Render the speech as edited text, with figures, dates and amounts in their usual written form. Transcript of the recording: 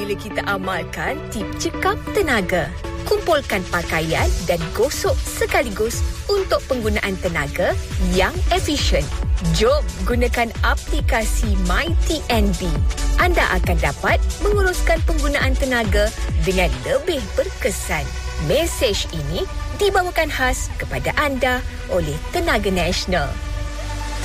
Bila kita amalkan tip cekap tenaga. Kumpulkan pakaian dan gosok sekaligus untuk penggunaan tenaga yang efisien. Jom gunakan aplikasi MyTNB. Anda akan dapat menguruskan penggunaan tenaga dengan lebih berkesan. Mesej ini dibawakan khas kepada anda oleh Tenaga Nasional.